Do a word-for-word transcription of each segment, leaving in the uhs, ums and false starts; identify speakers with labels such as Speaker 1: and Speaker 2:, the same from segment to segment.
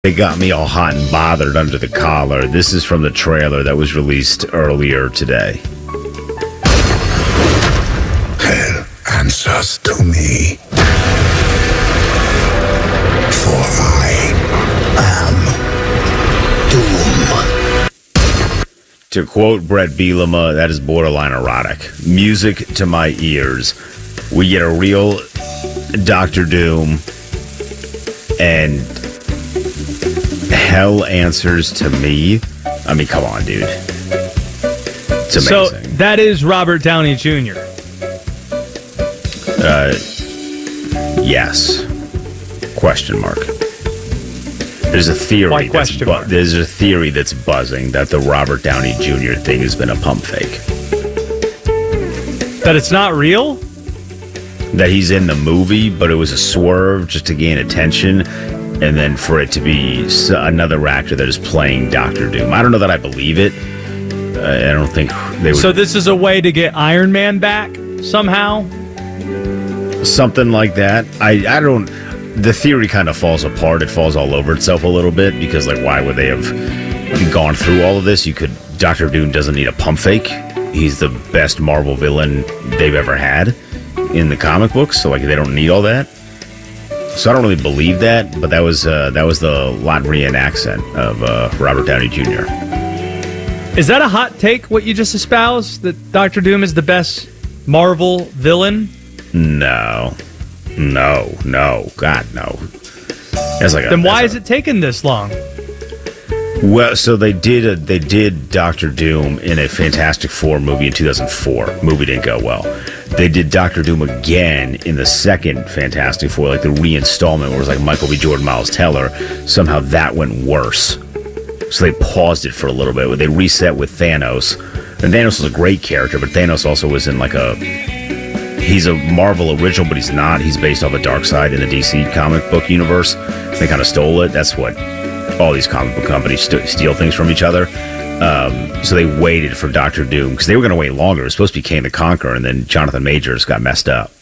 Speaker 1: They got me all hot and bothered under the collar. This is from the trailer that was released earlier today.
Speaker 2: Hell answers to me. For I am Doom.
Speaker 1: To quote Brett Bielema, that is borderline erotic. Music to my ears. We get a real Doctor Doom, and hell answers to me. I mean, come on, dude. It's amazing.
Speaker 3: So that is Robert Downey Junior
Speaker 1: Uh, yes. Question mark. There's a theory.
Speaker 3: Why
Speaker 1: that's
Speaker 3: question
Speaker 1: bu-
Speaker 3: mark?
Speaker 1: There's a theory that's buzzing that the Robert Downey Junior thing has been a pump fake.
Speaker 3: That it's not real?
Speaker 1: That he's in the movie, but it was a swerve just to gain attention, and then for it to be another actor that is playing Doctor Doom. I don't know that I believe it. Uh, I don't think they would.
Speaker 3: So this is a way to get Iron Man back somehow?
Speaker 1: Something like that. I, I don't... The theory kind of falls apart. It falls all over itself a little bit, because, like, why would they have gone through all of this? You could... Doctor Doom doesn't need a pump fake. He's the best Marvel villain they've ever had in the comic books, so, like, they don't need all that. So I don't really believe that, but that was uh, that was the Latvian accent of uh, Robert Downey Junior
Speaker 3: Is that a hot take, what you just espoused? That Doctor Doom is the best Marvel villain?
Speaker 1: No. No. No. God, no. That's like a,
Speaker 3: then why
Speaker 1: that's
Speaker 3: is it taking this long?
Speaker 1: Well, so they did a, they did Doctor Doom in a Fantastic Four movie in two thousand four. Movie didn't go well. They did Doctor Doom again in the second Fantastic Four, like the reinstallment where it was like Michael B. Jordan, Miles Teller. Somehow that went worse. So they paused it for a little bit. They reset with Thanos. And Thanos was a great character, but Thanos also was in like a... He's a Marvel original, but he's not. He's based off of Darkseid in the D C comic book universe. They kind of stole it. That's what all these comic book companies st- steal things from each other. Um, so they waited for Doctor Doom, because they were going to wait longer. It was supposed to be Kane the Conqueror, and then Jonathan Majors got messed up.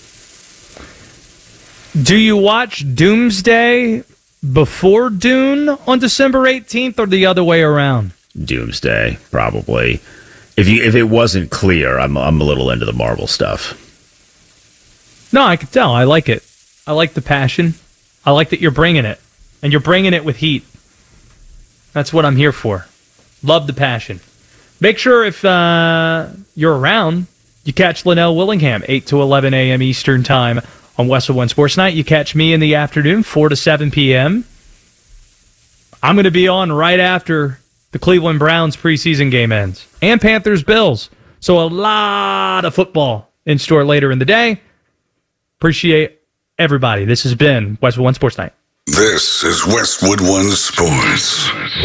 Speaker 3: Do you watch Doomsday before Dune on December eighteenth, or the other way around?
Speaker 1: Doomsday, probably. If you if it wasn't clear, I'm I'm a little into the Marvel stuff.
Speaker 3: No, I can tell. I like it. I like the passion. I like that you're bringing it. And you're bringing it with heat. That's what I'm here for. Love the passion. Make sure if uh, you're around, you catch Linnell Willingham, eight to eleven a.m. Eastern Time on Westwood One Sports Night. You catch me in the afternoon, four to seven p.m. I'm going to be on right after the Cleveland Browns preseason game ends. And Panthers-Bills. So a lot of football in store later in the day. Appreciate everybody. This has been Westwood One Sports Night.
Speaker 2: This is Westwood One Sports.